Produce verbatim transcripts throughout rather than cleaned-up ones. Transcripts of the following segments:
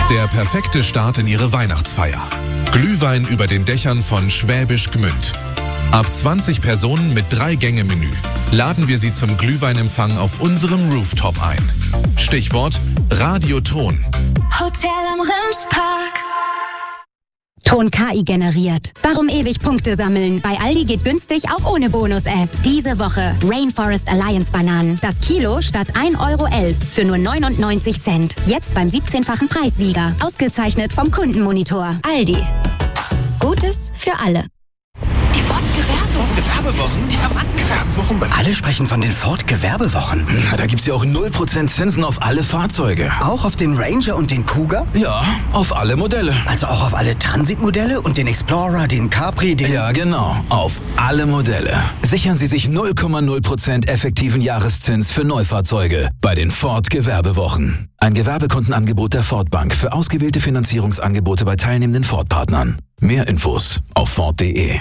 Der perfekte Start in Ihre Weihnachtsfeier. Glühwein über den Dächern von Schwäbisch Gmünd. Ab zwanzig Personen mit Drei-Gänge-Menü laden wir Sie zum Glühweinempfang auf unserem Rooftop ein. Stichwort Radioton. Hotel am Rimspark. Ton K I generiert. Warum ewig Punkte sammeln? Bei Aldi geht günstig auch ohne Bonus-App. Diese Woche Rainforest Alliance Bananen. Das Kilo statt ein Euro elf für nur neunundneunzig Cent. Jetzt beim siebzehnfachen Preissieger. Ausgezeichnet vom Kundenmonitor. Aldi. Gutes für alle. Die Ford-Gewerbewochen. Diamanten-Gewerbewochen. Alle sprechen von den Ford-Gewerbewochen. Na, da gibt's ja auch null Prozent Zinsen auf alle Fahrzeuge. Auch auf den Ranger und den Kuga? Ja, auf alle Modelle. Also auch auf alle Transit-Modelle und den Explorer, den Capri, den... Ja, genau. Auf alle Modelle. Sichern Sie sich null Komma null Prozent effektiven Jahreszins für Neufahrzeuge bei den Ford-Gewerbewochen. Ein Gewerbekundenangebot der Ford Bank für ausgewählte Finanzierungsangebote bei teilnehmenden Ford-Partnern. Mehr Infos auf Ford punkt de.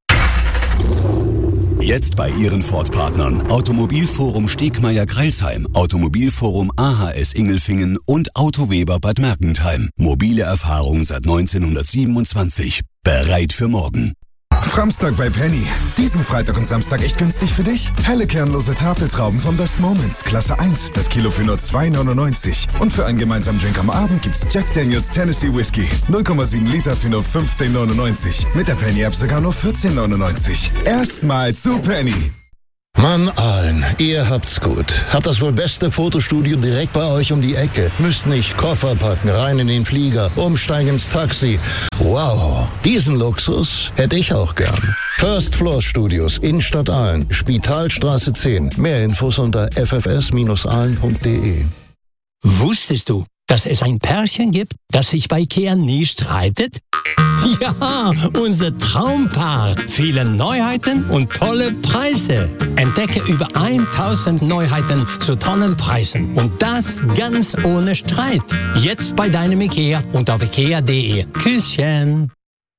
Jetzt bei Ihren Ford-Partnern. Automobilforum Stegmeier-Greilsheim, Automobilforum A H S Ingelfingen und Autoweber Bad Mergentheim. Mobile Erfahrung seit neunzehnhundertsiebenundzwanzig. Bereit für morgen. Framstag bei Penny. Diesen Freitag und Samstag echt günstig für dich? Helle kernlose Tafeltrauben von Best Moments, Klasse eins, das Kilo für nur zwei neunundneunzig. Und für einen gemeinsamen Drink am Abend gibt's Jack Daniels Tennessee Whiskey. null Komma sieben Liter für nur fünfzehn neunundneunzig. Mit der Penny-App sogar nur vierzehn neunundneunzig. Erstmal zu Penny. Mann allen, ihr habt's gut. Habt das wohl beste Fotostudio direkt bei euch um die Ecke. Müsst nicht Koffer packen, rein in den Flieger, umsteigen ins Taxi. Wow, diesen Luxus hätte ich auch gern. First Floor Studios, Innenstadt Aalen, Spitalstraße zehn. Mehr Infos unter f f s aalen punkt de. Wusstest du, dass es ein Pärchen gibt, das sich bei Ikea nie streitet? Ja, unser Traumpaar. Viele Neuheiten und tolle Preise. Entdecke über tausend Neuheiten zu tollen Preisen. Und das ganz ohne Streit. Jetzt bei deinem Ikea und auf ikea punkt de. Küsschen.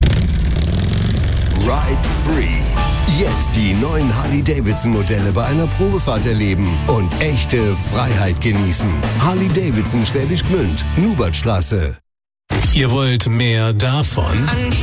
Ride Free. Jetzt die neuen Harley-Davidson-Modelle bei einer Probefahrt erleben und echte Freiheit genießen. Harley-Davidson Schwäbisch Gmünd, Nubertstraße. Ihr wollt mehr davon?